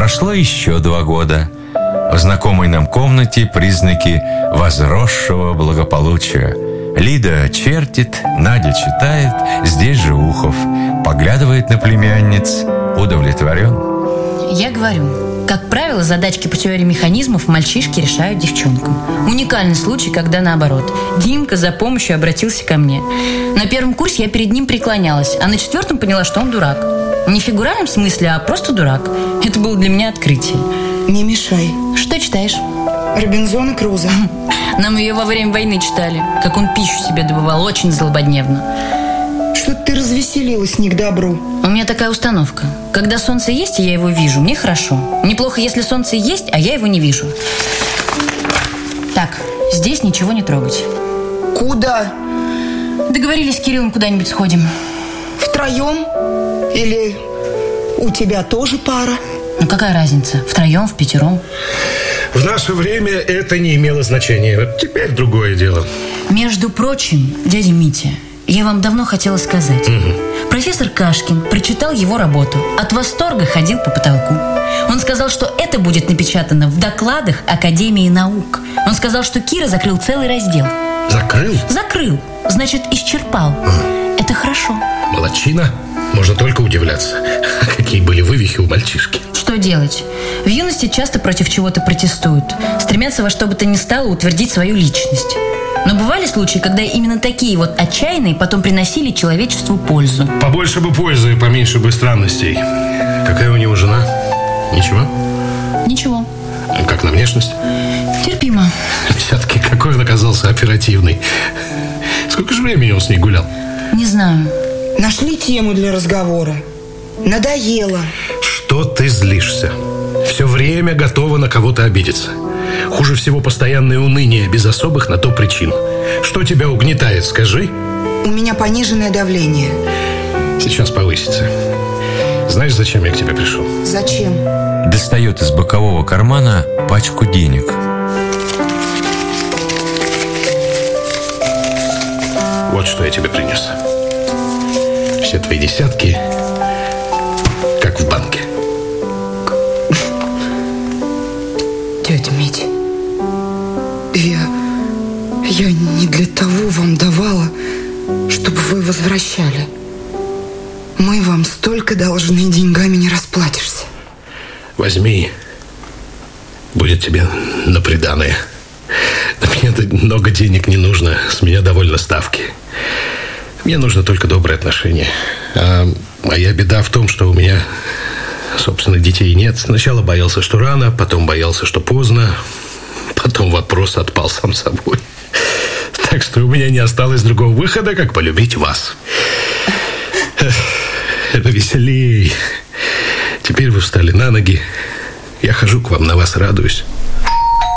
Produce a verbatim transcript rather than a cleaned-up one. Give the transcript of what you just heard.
Прошло еще два года. В знакомой нам комнате признаки возросшего благополучия. Лида чертит, Надя читает, здесь же Ухов поглядывает на племянниц, удовлетворен. Я говорю, как правило, задачки по теории механизмов мальчишки решают девчонкам. Уникальный случай, когда наоборот. Димка за помощью обратился ко мне. На первом курсе я перед ним преклонялась, а на четвертом поняла, что он дурак. Не в фигуральном смысле, а просто дурак. Это было для меня открытие. Не мешай. Что читаешь? Робинзона Крузо. Нам ее во время войны читали. Как он пищу себе добывал, очень злободневно. Что-то ты развеселилась не к добру. У меня такая установка. Когда солнце есть, и я его вижу, мне хорошо. Неплохо, если солнце есть, а я его не вижу. Так, здесь ничего не трогать. Куда? Договорились с Кириллом, куда-нибудь сходим. Втроем? Или у тебя тоже пара? Ну какая разница? Втроем, впятером? В наше время это не имело значения. Вот теперь другое дело. Между прочим, дядя Митя, я вам давно хотела сказать. Угу. Профессор Кашкин прочитал его работу. От восторга ходил по потолку. Он сказал, что это будет напечатано в докладах Академии наук. Он сказал, что Кира закрыл целый раздел. Закрыл? Закрыл. Значит, исчерпал. Угу. Это хорошо. Молодчина. Можно только удивляться. Какие были вывихи у мальчишки. Что делать? В юности часто против чего-то протестуют. Стремятся во что бы то ни стало утвердить свою личность. Но бывали случаи, когда именно такие вот отчаянные потом приносили человечеству пользу. Побольше бы пользы, поменьше бы странностей. Какая у него жена? Ничего? Ничего. Как на внешность? Терпимо. Все-таки какой он оказался оперативный. Сколько же времени он с ней гулял? Не знаю. Нашли тему для разговора. Надоело. Что ты злишься? Все время готова на кого-то обидеться. Хуже всего постоянное уныние без особых на то причин. Что тебя угнетает, скажи? У меня пониженное давление. Сейчас повысится. Знаешь, зачем я к тебе пришел? Зачем? Достает из бокового кармана пачку денег. Вот что я тебе принес. Все твои десятки, как в банке. Дядя Митя, я... Я не для того вам давала, чтобы вы возвращали. Мы вам столько должны, деньгами не расплатишься. Возьми. Будет тебе на приданое. Мне много денег не нужно. С меня довольно ставки. Мне нужно только доброе отношение. А моя беда в том, что у меня собственных детей нет. Сначала боялся, что рано, потом боялся, что поздно. Потом вопрос отпал сам собой. Так что у меня не осталось другого выхода, как полюбить вас. Повеселей. Теперь вы встали на ноги. Я хожу к вам, на вас радуюсь.